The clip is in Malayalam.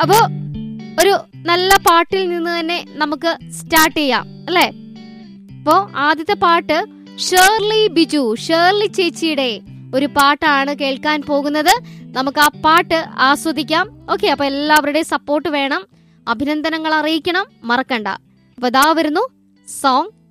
അപ്പോ ഒരു നല്ല പാട്ടിൽ നിന്ന് തന്നെ നമുക്ക് സ്റ്റാർട്ട് ചെയ്യാം അല്ലെ. അപ്പോ ആദ്യത്തെ പാട്ട് ഷേർലി ചേച്ചിയുടെ ഒരു പാട്ടാണ് കേൾക്കാൻ പോകുന്നത്. നമുക്ക് ആ പാട്ട് ആസ്വദിക്കാം. ഓക്കെ, അപ്പൊ എല്ലാവരുടെയും സപ്പോർട്ട് വേണം, അഭിനന്ദനങ്ങൾ അറിയിക്കണം, മറക്കണ്ട. അപ്പൊ ദാ വരുന്നു സോങ്.